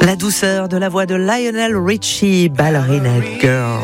La douceur de la voix de Lionel Richie, Ballerina Girl.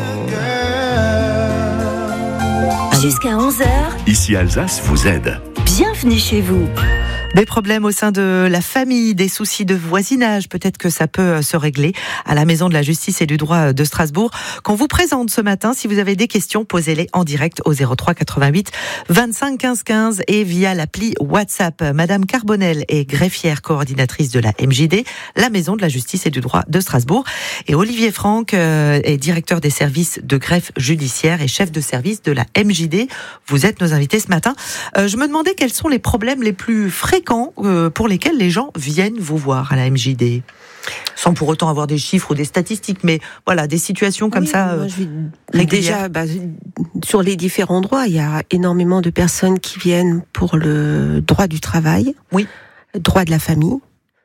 Jusqu'à 11h. Ici Alsace vous aide. Bienvenue chez vous. Des problèmes au sein de la famille, des soucis de voisinage, peut-être que ça peut se régler à la Maison de la Justice et du Droit de Strasbourg, qu'on vous présente ce matin. Si vous avez des questions, posez-les en direct au 03 88 25 15 15 et via l'appli WhatsApp. Madame Carbonel est greffière coordinatrice de la MJD, la Maison de la Justice et du Droit de Strasbourg. Et Olivier Franck est directeur des services de greffe judiciaire et chef de service de la MJD. Vous êtes nos invités ce matin. Je me demandais quels sont les problèmes les plus fréquents pour lesquels les gens viennent vous voir à la MJD, sans pour autant avoir des chiffres ou des statistiques, mais voilà, des situations comme ça déjà, sur les différents droits, il y a énormément de personnes qui viennent pour le droit du travail, droit de la famille,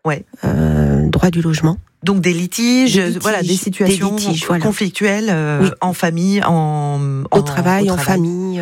droit du logement. Donc des litiges, des situations conflictuelles en famille, au travail, en famille,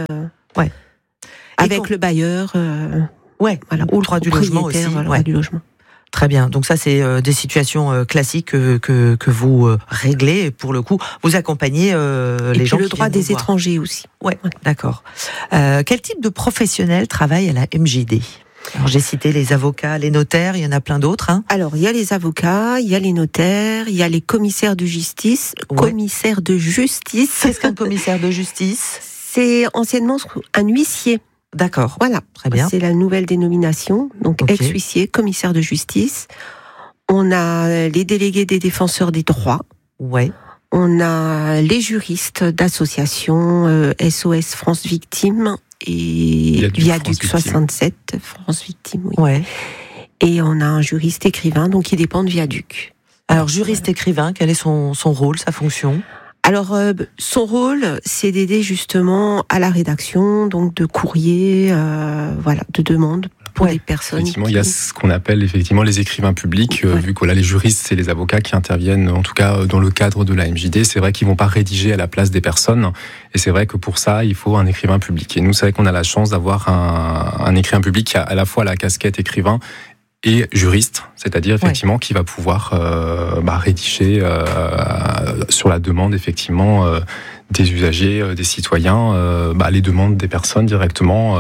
avec le bailleur. Ou le droit du logement aussi. Droit du logement. Très bien. Donc ça, c'est des situations classiques que vous réglez. Et pour le coup, vous accompagnez les gens. Et le droit des étrangers aussi. D'accord. Quel type de professionnels travaillent à la MJD ? Alors, j'ai cité les avocats, les notaires, il y en a plein d'autres. Alors, il y a les avocats, il y a les notaires, il y a les commissaires de justice. Commissaire de justice. Qu'est-ce qu'un commissaire de justice ? C'est anciennement un huissier. D'accord. Voilà. Très bien. C'est la nouvelle dénomination. Donc, ex-huissier, commissaire de justice. On a les délégués des défenseurs des droits. On a les juristes d'associations SOS France Victimes et Viaduc 67 France Victimes. Et on a un juriste écrivain, donc qui dépend de Viaduc. Alors, juriste écrivain, quel est son rôle, sa fonction ? Alors, son rôle, c'est d'aider justement à la rédaction, donc de courriers, de demandes pour des personnes. Effectivement, il y a ce qu'on appelle effectivement les écrivains publics, vu que les juristes, c'est les avocats qui interviennent, en tout cas dans le cadre de la MJD. C'est vrai qu'ils vont pas rédiger à la place des personnes, et c'est vrai que pour ça, il faut un écrivain public. Et nous, c'est vrai qu'on a la chance d'avoir un écrivain public qui a à la fois la casquette écrivain et juriste, c'est-à-dire effectivement qui va pouvoir rédiger sur la demande effectivement des usagers, des citoyens, les demandes des personnes directement,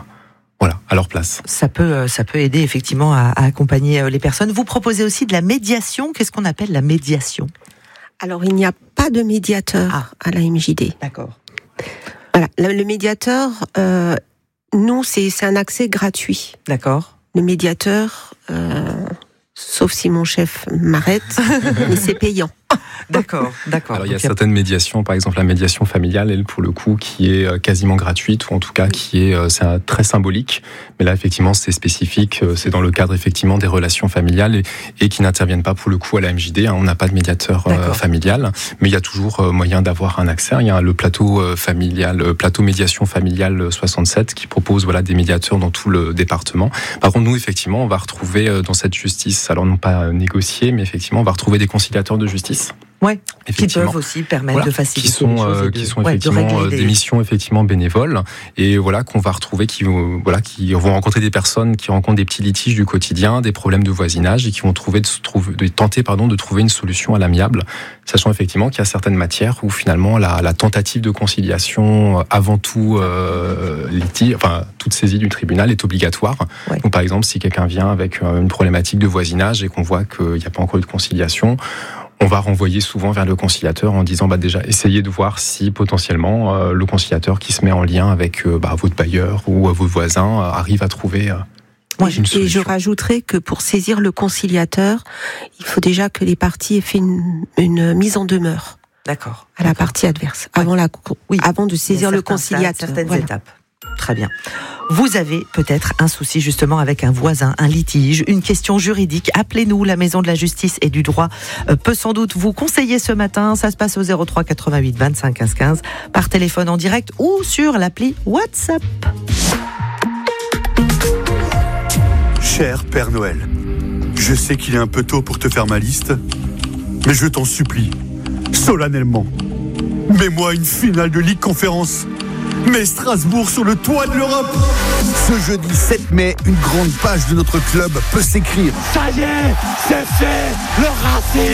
à leur place. Ça peut aider effectivement à accompagner les personnes. Vous proposez aussi de la médiation. Qu'est-ce qu'on appelle la médiation ? Alors il n'y a pas de médiateur à la MJD. D'accord. Voilà, le médiateur, nous c'est un accès gratuit. D'accord. Le médiateur, sauf si mon chef m'arrête, mais c'est payant. D'accord. Alors il y a certaines médiations, par exemple la médiation familiale, elle pour le coup qui est quasiment gratuite, ou en tout cas c'est très symbolique. Mais là effectivement c'est spécifique, c'est dans le cadre effectivement des relations familiales et qui n'interviennent pas pour le coup à la MJD. On n'a pas de médiateur familial, mais il y a toujours moyen d'avoir un accès. Il y a le plateau familial, plateau médiation familiale 67 qui propose des médiateurs dans tout le département. Par contre nous effectivement on va retrouver dans cette justice, alors non pas négocier, mais effectivement on va retrouver des conciliateurs de justice. Qui peuvent aussi permettre de faciliter les choses. Qui sont effectivement des missions effectivement bénévoles et qu'on va retrouver qui vont rencontrer des personnes qui rencontrent des petits litiges du quotidien, des problèmes de voisinage et qui vont tenter de trouver une solution à l'amiable, sachant effectivement qu'il y a certaines matières où finalement la tentative de conciliation avant tout toute saisie du tribunal est obligatoire. Donc par exemple si quelqu'un vient avec une problématique de voisinage et qu'on voit qu'il n'y a pas encore eu de conciliation, on va renvoyer souvent vers le conciliateur en disant déjà essayez de voir si potentiellement le conciliateur qui se met en lien avec votre bailleur ou votre voisin arrive à trouver une solution. Et je rajouterais que pour saisir le conciliateur, il faut déjà que les parties aient fait une mise en demeure. D'accord. À la partie adverse, avant de saisir le conciliateur. Certaines étapes. Très bien. Vous avez peut-être un souci justement avec un voisin, un litige, une question juridique. Appelez-nous, la Maison de la Justice et du Droit peut sans doute vous conseiller ce matin. Ça se passe au 03 88 25 15 15 par téléphone en direct ou sur l'appli WhatsApp. Cher Père Noël, je sais qu'il est un peu tôt pour te faire ma liste, mais je t'en supplie, solennellement, mets-moi une finale de Ligue Conférence Mais Strasbourg sur le toit de l'Europe. Ce jeudi 7 mai, une grande page de notre club peut s'écrire. Ça y est, c'est fait, le Racing